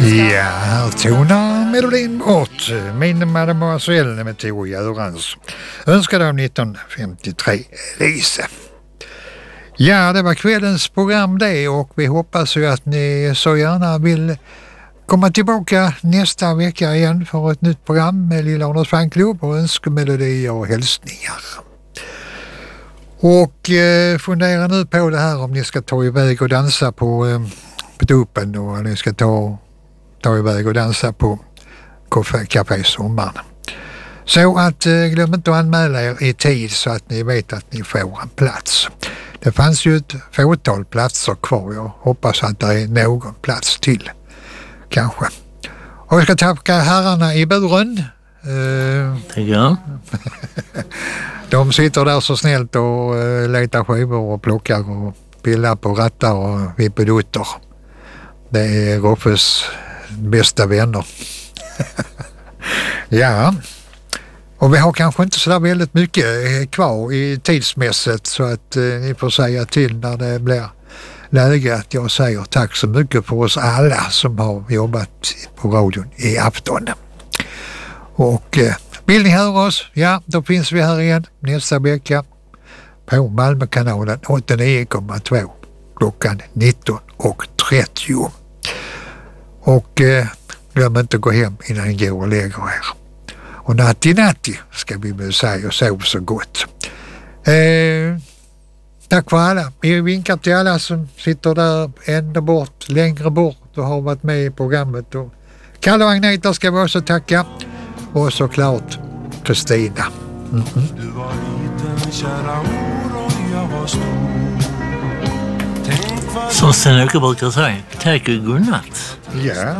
Ja, här tonar melodin bort. Min mademoiselle med Tore Görans. Önskade av 1953 Lise. Ja, det var kvällens program det, och vi hoppas ju att ni så gärna vill komma tillbaka nästa vecka igen för ett nytt program med Lilla Arnolds fanklubb och önskemelodier och hälsningar. Och fundera nu på det här om ni ska ta iväg och dansa på dopen, och ni ska ta iväg och dansa på Café Sommaren. Så att glöm inte att anmäla er i tid så att ni vet att ni får en plats. Det fanns ju ett fåtal platser kvar. Jag hoppas att det är någon plats till. Kanske. Och jag ska tacka herrarna i buren. Ja. De sitter där så snällt och letar skivor och plockar och pillar på rattar och vippedutter. Det är Roffes bästa vänner. Ja. Och vi har kanske inte så där väldigt mycket kvar i tidsmässigt, så att ni får säga till när det blir läge att jag säger tack så mycket för oss alla som har jobbat på radion i afton. Och vill ni höra oss? Ja, då finns vi här igen nästa vecka på Malmökanalen 89,2 klockan 19:30. Och glöm inte att gå hem innan ni går och lägger er. Och natti ska vi väl säga, och sov så gott. Tack för alla. Vi vinkar till alla som sitter där ända bort, längre bort och har varit med i programmet. Och Kalle och Agneta ska vi också tacka. Och såklart Kristina. Du var liten, kära ord, och jag var stor. Som Sven-Åke brukar säga, tack och godnatt. Ja.